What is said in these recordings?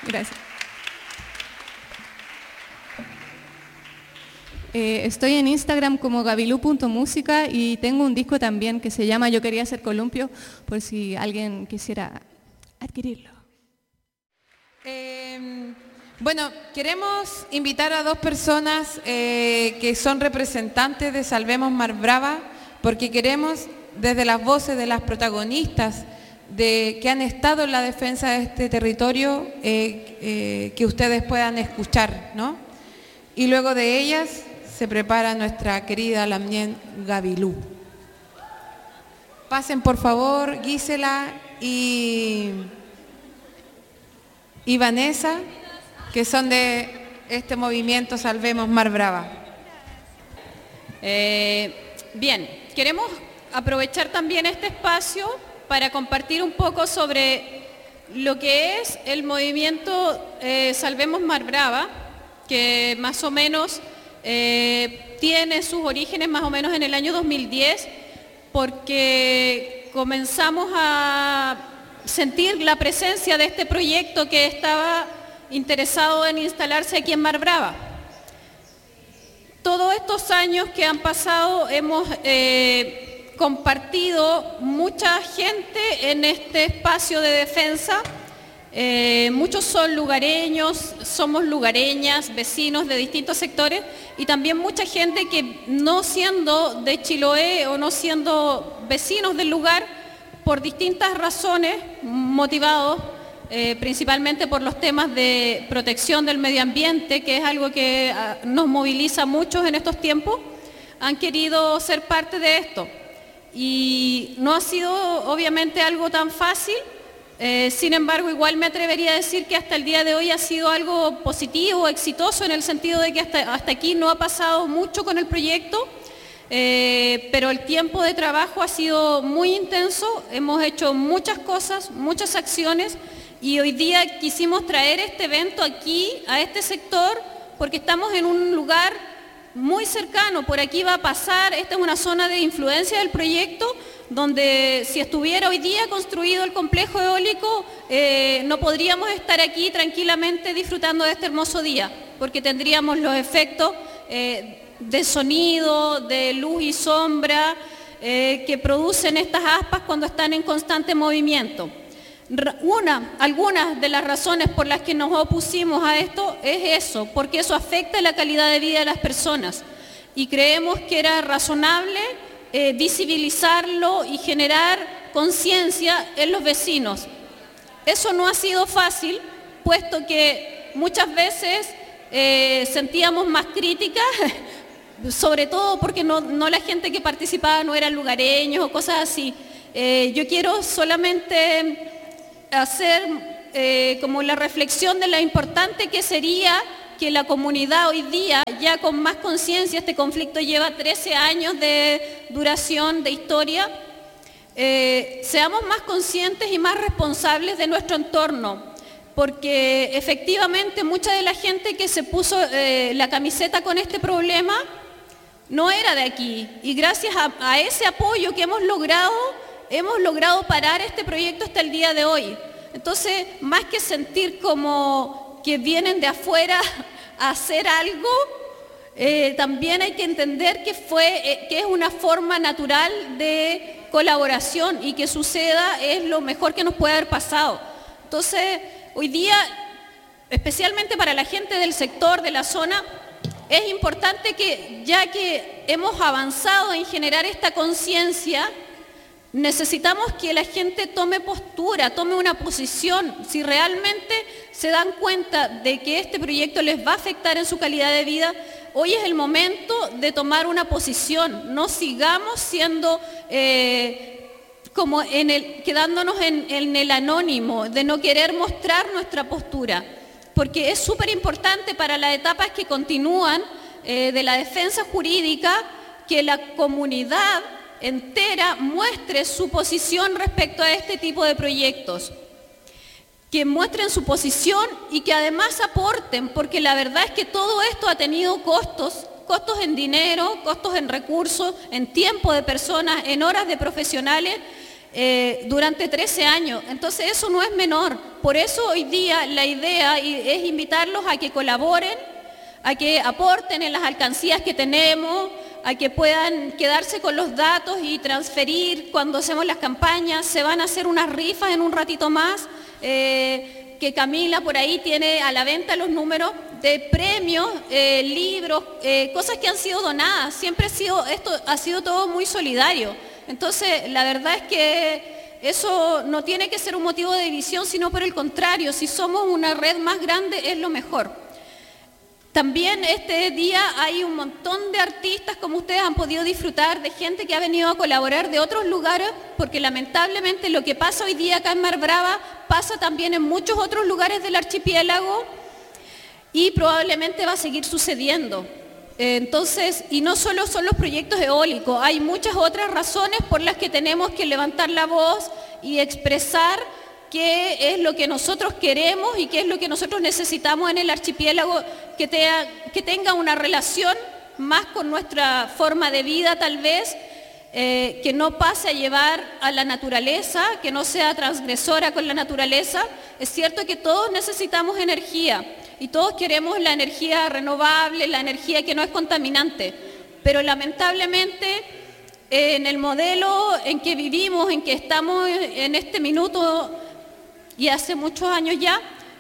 Gracias. Estoy en Instagram como gabilu.música y tengo un disco también que se llama Yo quería ser columpio, por si alguien quisiera adquirirlo. Bueno, queremos invitar a dos personas que son representantes de Salvemos Mar Brava, porque queremos, desde las voces de las protagonistas que han estado en la defensa de este territorio, que ustedes puedan escuchar, ¿no? Y luego de ellas se prepara nuestra querida Lamien Gabilú. Pasen por favor Gisela y Vanessa, que son de este movimiento Salvemos Mar Brava. Bien, queremos aprovechar también este espacio para compartir un poco sobre lo que es el movimiento Salvemos Mar Brava, que más o menos tiene sus orígenes más o menos en el año 2010, porque comenzamos a sentir la presencia de este proyecto que estaba interesado en instalarse aquí en Mar Brava. Todos estos años que han pasado hemos compartido mucha gente en este espacio de defensa. Muchos son lugareños, somos lugareñas, vecinos de distintos sectores, y también mucha gente que no siendo de Chiloé o no siendo vecinos del lugar, por distintas razones, motivados principalmente por los temas de protección del medio ambiente, que es algo que nos moviliza a muchos en estos tiempos, han querido ser parte de esto. Y no ha sido obviamente algo tan fácil. Sin embargo, igual me atrevería a decir que hasta el día de hoy ha sido algo positivo, exitoso, en el sentido de que hasta aquí no ha pasado mucho con el proyecto, pero el tiempo de trabajo ha sido muy intenso, hemos hecho muchas cosas, muchas acciones, y hoy día quisimos traer este evento aquí, a este sector, porque estamos en un lugar muy cercano, por aquí va a pasar, esta es una zona de influencia del proyecto, donde si estuviera hoy día construido el complejo eólico, no podríamos estar aquí tranquilamente disfrutando de este hermoso día, porque tendríamos los efectos de sonido, de luz y sombra que producen estas aspas cuando están en constante movimiento. Algunas de las razones por las que nos opusimos a esto es eso, porque eso afecta la calidad de vida de las personas, y creemos que era razonable visibilizarlo y generar conciencia en los vecinos. Eso no ha sido fácil, puesto que muchas veces sentíamos más críticas, sobre todo porque no la gente que participaba no eran lugareños o cosas así. Yo quiero solamente hacer como la reflexión de lo importante que sería que la comunidad hoy día, ya con más conciencia, este conflicto lleva 13 años de duración, de historia, seamos más conscientes y más responsables de nuestro entorno, porque efectivamente mucha de la gente que se puso la camiseta con este problema no era de aquí, y gracias a ese apoyo que hemos logrado parar este proyecto hasta el día de hoy. Entonces, más que sentir como que vienen de afuera a hacer algo, también hay que entender que es una forma natural de colaboración, y que suceda es lo mejor que nos puede haber pasado. Entonces, hoy día, especialmente para la gente del sector, de la zona, es importante que, ya que hemos avanzado en generar esta conciencia, necesitamos que la gente tome postura, tome una posición. Si realmente se dan cuenta de que este proyecto les va a afectar en su calidad de vida, hoy es el momento de tomar una posición. No sigamos siendo quedándonos en el anónimo, de no querer mostrar nuestra postura, porque es súper importante para las etapas que continúan de la defensa jurídica que la comunidad entera muestre su posición respecto a este tipo de proyectos, que muestren su posición y que además aporten, porque la verdad es que todo esto ha tenido costos en dinero, costos en recursos, en tiempo de personas, en horas de profesionales, durante 13 años. Entonces eso no es menor. Por eso hoy día la idea es invitarlos a que colaboren, a que aporten en las alcancías que tenemos, a que puedan quedarse con los datos y transferir cuando hacemos las campañas. Se van a hacer unas rifas en un ratito más, que Camila por ahí tiene a la venta los números de premios, libros, cosas que han sido donadas. Siempre esto ha sido todo muy solidario. Entonces, la verdad es que eso no tiene que ser un motivo de división, sino por el contrario, si somos una red más grande es lo mejor. También este día hay un montón de artistas, como ustedes han podido disfrutar, de gente que ha venido a colaborar de otros lugares, porque lamentablemente lo que pasa hoy día acá en Mar Brava pasa también en muchos otros lugares del archipiélago y probablemente va a seguir sucediendo. Entonces, y no solo son los proyectos eólicos, hay muchas otras razones por las que tenemos que levantar la voz y expresar qué es lo que nosotros queremos y qué es lo que nosotros necesitamos en el archipiélago, que tenga una relación más con nuestra forma de vida tal vez, que no pase a llevar a la naturaleza, que no sea transgresora con la naturaleza. Es cierto que todos necesitamos energía y todos queremos la energía renovable, la energía que no es contaminante, pero lamentablemente en el modelo en que vivimos, en que estamos en este minuto y hace muchos años ya,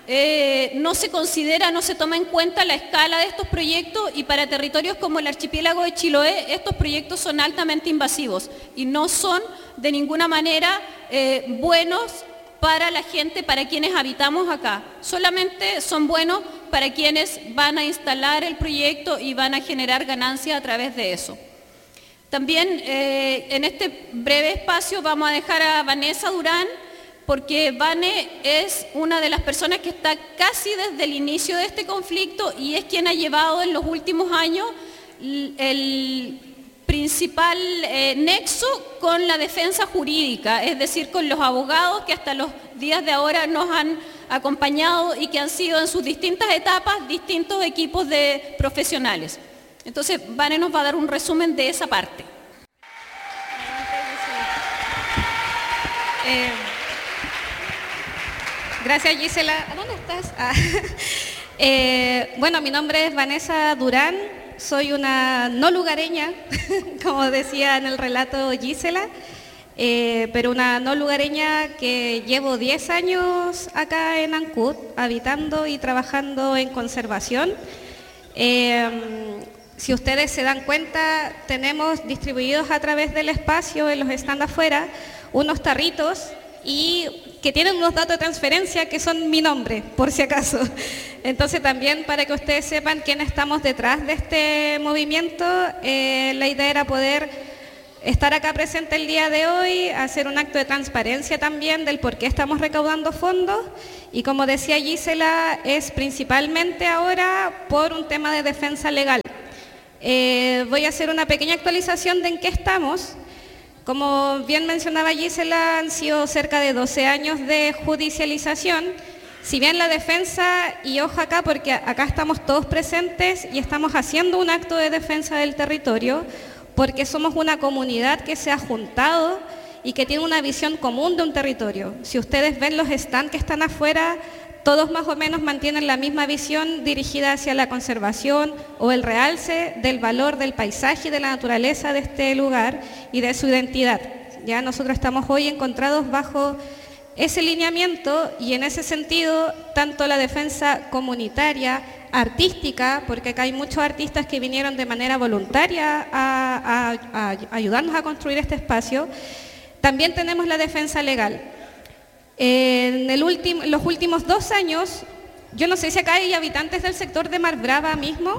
no se considera, no se toma en cuenta la escala de estos proyectos, y para territorios como el archipiélago de Chiloé estos proyectos son altamente invasivos y no son de ninguna manera buenos para la gente, para quienes habitamos acá. Solamente son buenos para quienes van a instalar el proyecto y van a generar ganancias a través de eso. También en este breve espacio vamos a dejar a Vanessa Durán, porque Vane es una de las personas que está casi desde el inicio de este conflicto y es quien ha llevado en los últimos años el principal nexo con la defensa jurídica, es decir, con los abogados que hasta los días de ahora nos han acompañado y que han sido en sus distintas etapas distintos equipos de profesionales. Entonces, Vane nos va a dar un resumen de esa parte. Gracias, Gisela. ¿Dónde estás? Bueno, mi nombre es Vanessa Durán, soy una no lugareña, como decía en el relato Gisela, pero una no lugareña que llevo 10 años acá en Ancud, habitando y trabajando en conservación. Si ustedes se dan cuenta, tenemos distribuidos a través del espacio, en los stands afuera, unos tarritos y que tienen unos datos de transferencia que son mi nombre, por si acaso. Entonces también para que ustedes sepan quiénes estamos detrás de este movimiento, la idea era poder estar acá presente el día de hoy, hacer un acto de transparencia también del por qué estamos recaudando fondos, y como decía Gisela, es principalmente ahora por un tema de defensa legal. Voy a hacer una pequeña actualización de en qué estamos. Como bien mencionaba Gisela, han sido cerca de 12 años de judicialización. Si bien la defensa, y ojo acá porque acá estamos todos presentes y estamos haciendo un acto de defensa del territorio, porque somos una comunidad que se ha juntado y que tiene una visión común de un territorio. Si ustedes ven los stands que están afuera, todos más o menos mantienen la misma visión dirigida hacia la conservación o el realce del valor del paisaje y de la naturaleza de este lugar y de su identidad. Ya nosotros estamos hoy encontrados bajo ese lineamiento y en ese sentido, tanto la defensa comunitaria, artística, porque acá hay muchos artistas que vinieron de manera voluntaria a ayudarnos a construir este espacio, también tenemos la defensa legal. En los últimos 2 años, yo no sé si acá hay habitantes del sector de Mar Brava mismo,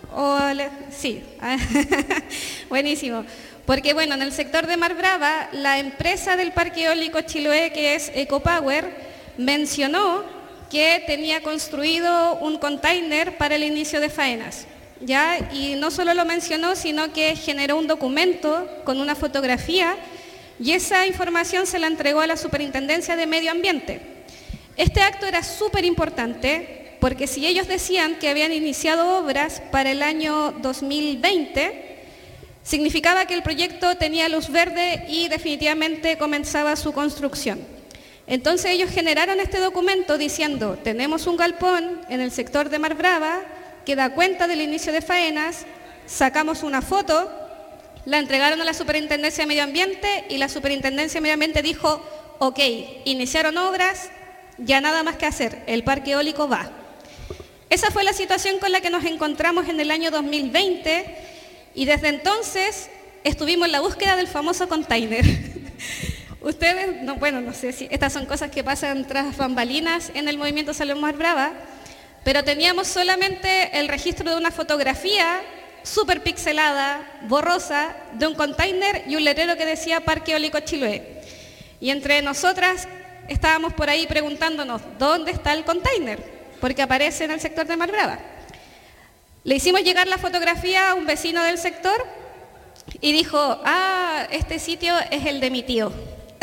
sí, buenísimo, porque bueno, en el sector de Mar Brava, la empresa del Parque Eólico Chiloé, que es EcoPower, mencionó que tenía construido un container para el inicio de faenas, ¿ya? Y no solo lo mencionó, sino que generó un documento con una fotografía, y esa información se la entregó a la Superintendencia de Medio Ambiente. Este acto era súper importante porque si ellos decían que habían iniciado obras para el año 2020, Significaba que el proyecto tenía luz verde y definitivamente comenzaba su construcción. Entonces ellos generaron este documento diciendo, tenemos un galpón en el sector de Mar Brava que da cuenta del inicio de faenas, sacamos una foto, la entregaron a la Superintendencia de Medio Ambiente y la Superintendencia de Medio Ambiente dijo, ok, iniciaron obras, ya nada más que hacer, el parque eólico va. Esa fue la situación con la que nos encontramos en el año 2020 y desde entonces estuvimos en la búsqueda del famoso container. Ustedes, no sé si estas son cosas que pasan tras bambalinas en el movimiento Salvemos Mar Brava, pero teníamos solamente el registro de una fotografía súper pixelada, borrosa, de un container y un letrero que decía Parque Eólico Chiloé. Y entre nosotras estábamos por ahí preguntándonos, ¿dónde está el container? Porque aparece en el sector de Mar Brava. Le hicimos llegar la fotografía a un vecino del sector y dijo, este sitio es el de mi tío.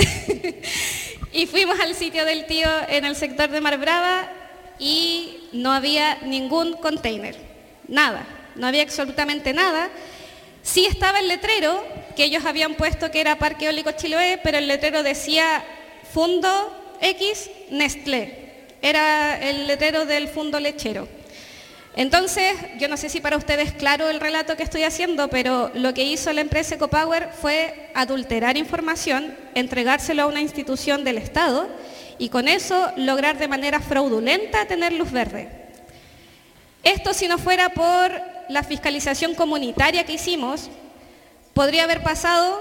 Y fuimos al sitio del tío en el sector de Mar Brava y no había ningún container, nada, no había absolutamente nada. Sí estaba el letrero que ellos habían puesto que era Parque Eólico Chiloé, pero el letrero decía Fundo X Nestlé, era el letrero del fundo lechero. Entonces, yo no sé si para ustedes es claro el relato que estoy haciendo, pero lo que hizo la empresa Ecopower fue adulterar información, entregárselo a una institución del Estado y con eso lograr de manera fraudulenta tener luz verde. Esto, si no fuera por la fiscalización comunitaria que hicimos, podría haber pasado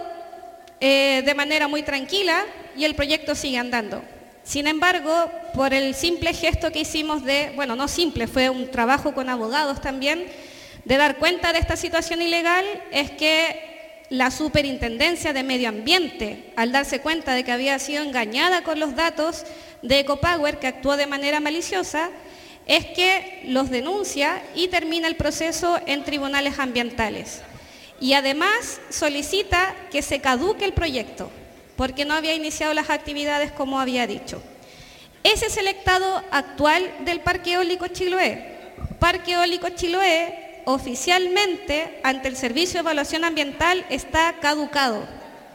de manera muy tranquila y el proyecto sigue andando. Sin embargo, por el simple gesto que hicimos no simple, fue un trabajo con abogados también, de dar cuenta de esta situación ilegal, es que la Superintendencia de Medio Ambiente, al darse cuenta de que había sido engañada con los datos de Ecopower, que actuó de manera maliciosa, es que los denuncia y termina el proceso en tribunales ambientales. Y además solicita que se caduque el proyecto, porque no había iniciado las actividades como había dicho. Ese es el estado actual del Parque Eólico Chiloé. Parque Eólico Chiloé, oficialmente, ante el Servicio de Evaluación Ambiental, está caducado.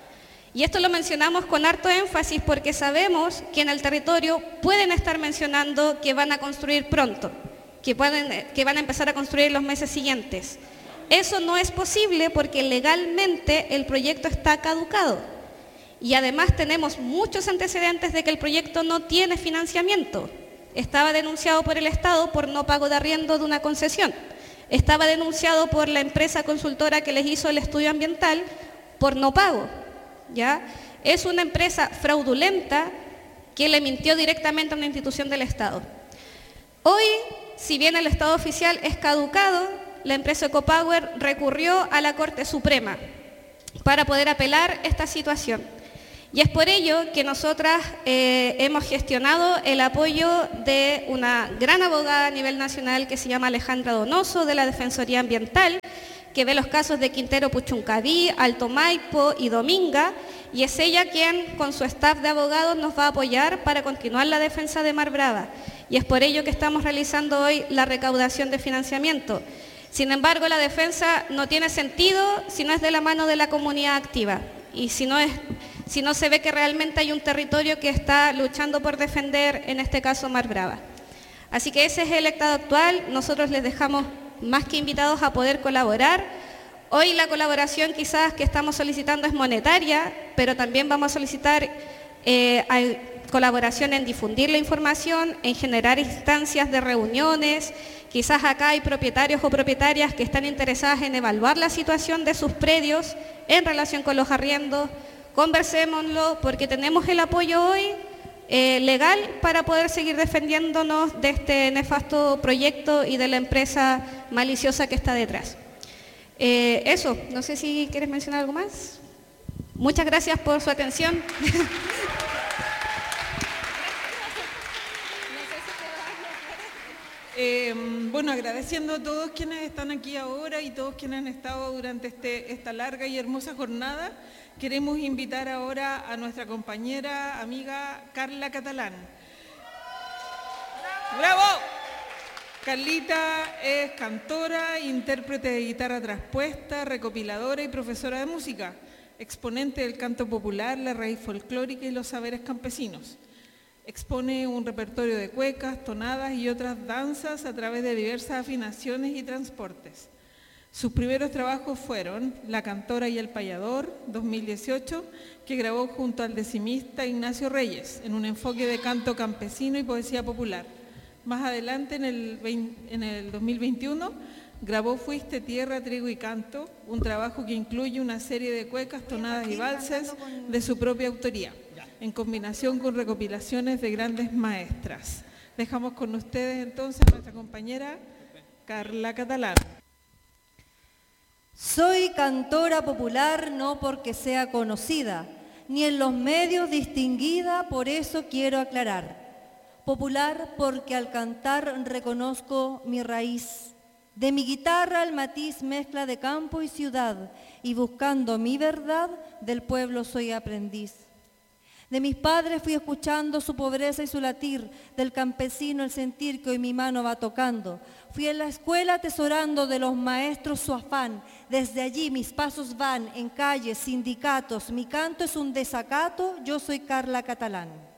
Y esto lo mencionamos con harto énfasis porque sabemos que en el territorio pueden estar mencionando que van a construir pronto, que van a empezar a construir en los meses siguientes. Eso no es posible porque legalmente el proyecto está caducado. Y además tenemos muchos antecedentes de que el proyecto no tiene financiamiento. Estaba denunciado por el Estado por no pago de arriendo de una concesión. Estaba denunciado por la empresa consultora que les hizo el estudio ambiental por no pago. ¿Ya? Es una empresa fraudulenta que le mintió directamente a una institución del Estado. Hoy, si bien el estado oficial es caducado, la empresa Ecopower recurrió a la Corte Suprema para poder apelar esta situación. Y es por ello que nosotras hemos gestionado el apoyo de una gran abogada a nivel nacional que se llama Alejandra Donoso, de la Defensoría Ambiental, que ve los casos de Quintero Puchuncaví, Alto Maipo y Dominga, y es ella quien con su staff de abogados nos va a apoyar para continuar la defensa de Mar Brava. Y es por ello que estamos realizando hoy la recaudación de financiamiento. Sin embargo, la defensa no tiene sentido si no es de la mano de la comunidad activa y si no se ve que realmente hay un territorio que está luchando por defender, en este caso, Mar Brava. Así que ese es el estado actual. Nosotros les dejamos más que invitados a poder colaborar. Hoy la colaboración quizás que estamos solicitando es monetaria, pero también vamos a solicitar colaboración en difundir la información, en generar instancias de reuniones. Quizás acá hay propietarios o propietarias que están interesadas en evaluar la situación de sus predios en relación con los arriendos. Conversémoslo porque tenemos el apoyo hoy legal para poder seguir defendiéndonos de este nefasto proyecto y de la empresa maliciosa que está detrás. Eso, no sé si quieres mencionar algo más. Muchas gracias por su atención. Agradeciendo a todos quienes están aquí ahora y todos quienes han estado durante esta larga y hermosa jornada. Queremos invitar ahora a nuestra compañera, amiga Carla Catalán. ¡Bravo! Carlita es cantora, intérprete de guitarra traspuesta, recopiladora y profesora de música, exponente del canto popular, la raíz folclórica y los saberes campesinos. Expone un repertorio de cuecas, tonadas y otras danzas a través de diversas afinaciones y transportes. Sus primeros trabajos fueron La cantora y el payador, 2018, que grabó junto al decimista Ignacio Reyes, en un enfoque de canto campesino y poesía popular. Más adelante, en el 2021, grabó Fuiste tierra, trigo y canto, un trabajo que incluye una serie de cuecas, tonadas y valses de su propia autoría, en combinación con recopilaciones de grandes maestras. Dejamos con ustedes entonces a nuestra compañera Carla Catalán. Soy cantora popular no porque sea conocida, ni en los medios distinguida, por eso quiero aclarar. Popular porque al cantar reconozco mi raíz. De mi guitarra el matiz mezcla de campo y ciudad, y buscando mi verdad, del pueblo soy aprendiz. De mis padres fui escuchando su pobreza y su latir, del campesino el sentir que hoy mi mano va tocando. Fui en la escuela atesorando de los maestros su afán, desde allí mis pasos van en calles, sindicatos, mi canto es un desacato, yo soy Carla Catalán.